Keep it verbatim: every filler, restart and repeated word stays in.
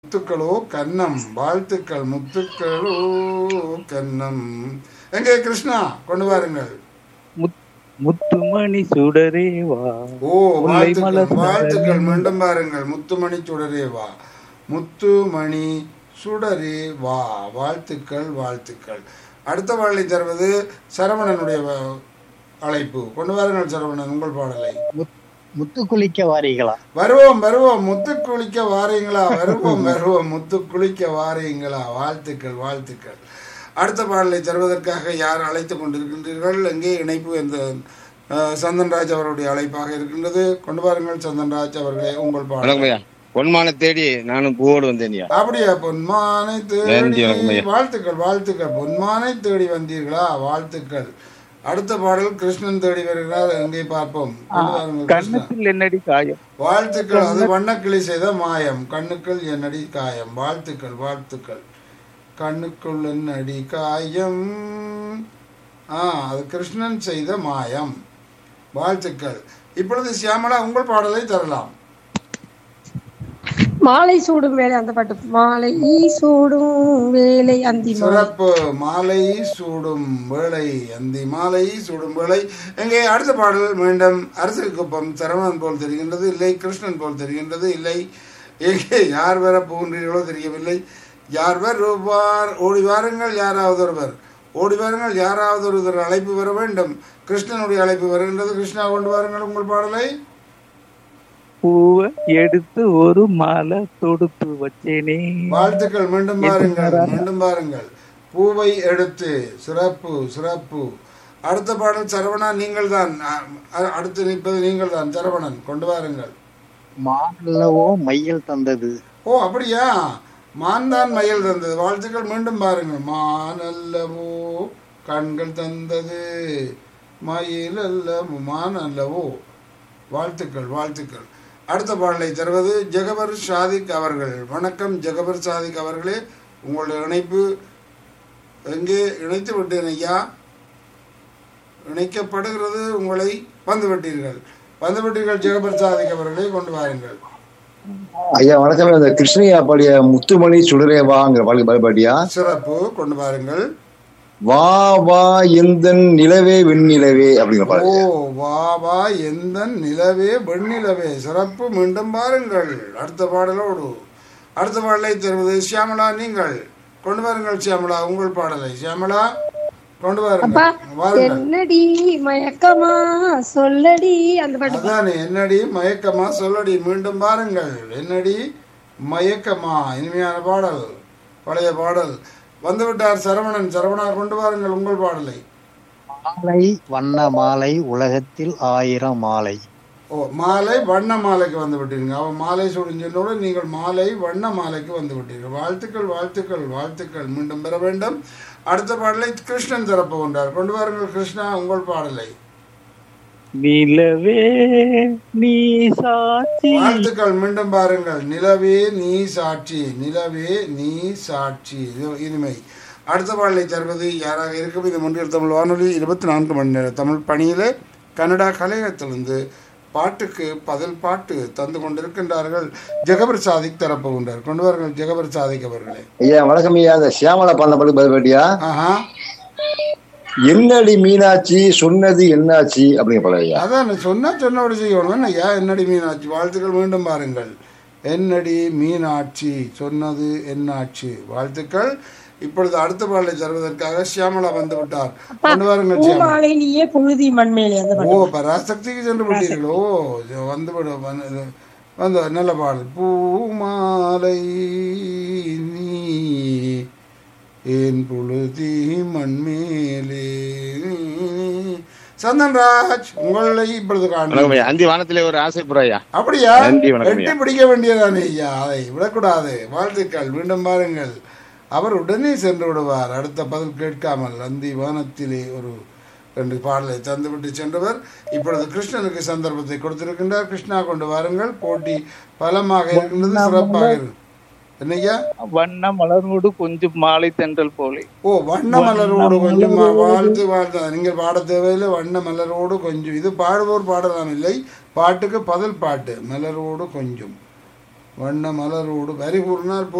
முத்துக்களோ கன்னம் வாழ்த்துக்கள் முத்துக்களோ கன்னம். எங்கே கிருஷ்ணா கொண்டு வாருங்கள். முத்- முத்துமணி சுடரே வா, ஓ முல்லை வாழ்த்துக்கள் மலர் வாழ்த்துக்கள் நகரில் மீண்டும் பாருங்கள். முத்துமணி சுடரே வா, முத்துமணி சுடரே வா, வாழ்த்துக்கள் வாழ்த்துக்கள். அடுத்த பாடலை தருவது சரவணனுடைய வ- அழைப்பு. கொண்டு வாருங்கள் சரவணன் உங்கள் பாடலை. முத்- முத்து குளிக்க வாரீங்களா? வருவோம் வருவோம் முத்து குளிக்க வாரீங்களா, வருவோம் வருவோம் முத்து குளிக்க வாரீங்களா, வாழ்த்துக்கள் வாழ்த்துக்கள். அடுத்த பாடலை தருவதற்காக யார் அழைத்து கொண்டிருக்கின்றீர்கள்? எங்கே இணைப்பு என்ற அஹ், சந்தன்ராஜ் அவருடைய அழைப்பாக இருக்கின்றது. கொண்டு வாருங்கள் சந்தன்ராஜ் அவர்களே உங்கள் வணக்கம் பாடலை. ஐயா. பொன்மானை தேடி நானும் பூவோடு வந்தேன்யா. அப்படியா? பொன்மானை தேடி நன்றி, வணக்கம் ஐயா. வாழ்த்துக்கள் வாழ்த்துக்கள். பொன்மானை தேடி வந்தீர்களா, வாழ்த்துக்கள். அடுத்த பாடல் கிருஷ்ணன் தேடி வருகிறார். எங்கே பார்ப்போம். கொண்டு வாருங்கள் கிருஷ்ணா. கன்னத்தில் என்னடி காயம். வாழ்த்துக்கள். அது வண்ணக்கிளி செய்த மாயம். கண்ணுக்குள் என்னடி காயம். வாழ்த்துக்கள் வாழ்த்துக்கள். கண்ணுக்குள் என்னடி காயம். ஆ அது கிருஷ்ணன் செய்த மாயம். வாழ்த்துக்கள். இப்பொழுது சியாமளா உங்கள் பாடலை தரலாம். மாலை சூடும் வேலை அந்த பாட்டு. மாலை சூடும் வேலை அந்தி மாலை. சிறப்பு. மாலை சூடும் வேளை அந்தி மாலை சூடும் வேளை. எங்கே அடுத்த பாடல் மீண்டும் அரசியல் குப்பம் சரவணன் போல் தெரிகின்றது, இல்லை கிருஷ்ணன் போல் தெரிகின்றது, இல்லை எங்கே யார் வர போகின்றீர்களோ தெரியவில்லை. யார் வருவார்? ஓடி வாருங்கள் யாராவது ஒருவர், ஓடி வாருங்கள் யாராவது ஒருவர் அழைப்பு வர வேண்டும். கிருஷ்ணனுடைய அழைப்பு வருகின்றது. கிருஷ்ணா கொண்டு வாருங்கள் உங்கள் பாடலை. பூவை எடுத்து ஒரு மாலை தொடுத்து வச்சேனே. வாழ்த்துக்கள். மீண்டும் பாருங்கள் மீண்டும் பாருங்கள். பூவை எடுத்து. சிறப்பு சிறப்பு. அடுத்த பாடல் சரவணா நீங்கள் தான். அ- அடுத்து நிற்பது நீங்கள் தான் சரவணன். கொண்டு வாருங்கள். மானல்லவோ மையல் தந்தது. ஓ அப்படியா? மான் தான் மயில் தந்தது. வாழ்த்துக்கள். மீண்டும் பாருங்கள். மான் அல்லவோ கண்கள் தந்தது, மயில் அல்லவோ மான் அல்லவோ. வாழ்த்துக்கள் வாழ்த்துக்கள். அடுத்த பாடலை தருவது ஜெகபர் சாதிக் அவர்கள். வணக்கம் ஜெகபர் சாதிக் அவர்களே, உங்களுடைய இணைப்பு எங்கே? இணைத்து விட்டேன் ஐயா, இணைக்கப்படுகிறது. உங்களை வந்து விட்டீர்கள் வந்து விட்டீர்கள் ஜெகபர் சாதிக் அவர்களே, கொண்டு வாருங்கள். ஐயா வணக்கம். இந்த கிருஷ்ணய்யா பாடிய முத்துமணி சுடரே வாங்கிற பாடல் பாடியா? சிறப்பு. கொண்டு வாருங்கள். வா வா எந்தன் நிலவே வெண்ணிலவே அப்படிங்கிற ஓ பாடல். வா வா எந்த நிலவே வெண்ணிலவே. சிறப்பு. மீண்டும் பாருங்கள் அடுத்த பாடலோடு. அடுத்த பாடலை தருவது சியாமளா நீங்கள். கொண்டு வாருங்கள் சியாமளா உங்கள் பாடலை. சியாமளா கொண்டு அப்பா வாருங்கள். வாருங்கள். என்னடி மயக்கமா சொல்லடி அந்த பாட்டு. அதானே என்னடி மயக்கமா சொல்லடி. மீண்டும் பாருங்கள். என்னடி மயக்கமா. இனிமையான பாடல், பழைய பாடல். வந்துவிட்டார் சரவணன். சரவணா கொண்டு வாருங்கள் உங்கள் பாடலை. மாலை வண்ண மாலை உலகத்தில் ஆயிரம் மாலை. ஓ மாலை வண்ண மாலைக்கு வந்து விட்டீங்க. அவன் மாலை சுடிஞ்சோட நீங்கள் மாலை வண்ண மாலைக்கு வந்து விட்டீர்கள். வாழ்த்துக்கள் வாழ்த்துக்கள் வாழ்த்துக்கள். மீண்டும் பெற வேண்டும். அடுத்த பாடலை கிருஷ்ணன் திறப்பு கொண்டார். கொண்டு வாருங்கள் கிருஷ்ணா உங்கள் பாடலை. நிலவே நீ சாட்சி. வாழ்த்துக்கள். மீண்டும் பாருங்கள். நிலவே நீ சாட்சி, நிலவே நீ சாட்சி. இது இனிமை. அடுத்த பாடலை தருவது யாராக இருக்கும்? இது முன்னில் தமிழ் வானொலி இருபத்தி நான்கு மணி நேர தமிழ் பணியில் கனடா கலையகத்திலிருந்து பாட்டுக்கு பதில் பாட்டு தந்து கொண்டிருக்கின்றார்கள். ஜெகபர் சாதிக் தரப்பு கொண்டார். கொண்டு வாருங்கள் ஜெகபர் சாதிக் அவர்களே. ஐயா வணக்கம் ஐயா. இந்த சியாமலா பாடின பாடல் பதில் பாடியா? ஆஹா என்னடி மீனாட்சி சொன்னது என்னாச்சு அப்படிங்கிற பாடல் ஐயா. அதான் சொன்னா சொன்னபடி செய்யணும் ஐயா. என்னடி மீனாட்சி. வாழ்த்துக்கள். மீண்டும் பாருங்கள். என்னடி மீனாட்சி சொன்னது என்னாச்சு. வாழ்த்துக்கள். இப்பொழுது அடுத்த பாடலை தருவதற்காக சியாமலா வந்து விட்டார். கொண்டு வாருங்கள் சியாமலா. பூமாலை நீயே புழுதி மண்மேலே அந்த ஓ பாட்டு. பராசக்திக்கு சென்று விட்டீர்களோ. வந்து விடு வந்து வந்து நல்ல பாடல். பூமாலை நீ ஏன் புழுதி மண்மேலே. சந்தன்ராஜ் உங்களை இப்பொழுது வணக்கம் காணும். ஐயா. அந்தி வானத்திலே ஒரு ஆசைப்புற ஐயா. அப்படியா? நன்றி, வணக்கம் வெட்டி ஐயா. பிடிக்க வேண்டியதானே ஐயா, அதை விடக்கூடாது. வாழ்த்துக்கள். மீண்டும் பாருங்கள். அவர் உடனே சென்று விடுவார் அடுத்த பதில் கேட்காமல். அந்தி வானத்திலே ஒரு ரெண்டு பாடலை தந்துவிட்டு சென்றவர் இப்பொழுது கிருஷ்ணனுக்கு சந்தர்ப்பத்தை கொடுத்திருக்கின்றார். கிருஷ்ணா கொண்டு வாருங்கள். போட்டி பலமாக இருக்கின்றது, சிறப்பாக இருக்கு. என்னையா? வண்ண மலரோடு கொஞ்சம் மாலை தென்றல் போலே. ஓ வண்ண மலரோடு கொஞ்சம் மா- வாழ்த்து வாழ்த்து. நீங்கள் பாட தேவையில்லை. வண்ண மலரோடு கொஞ்சம். இது பாடுவோர் பாடலாம் இல்லை, பாட்டுக்கு பதில் பாட்டு. மலரோடு கொஞ்சம் வண்ண மலரோடு வரி கூறினால்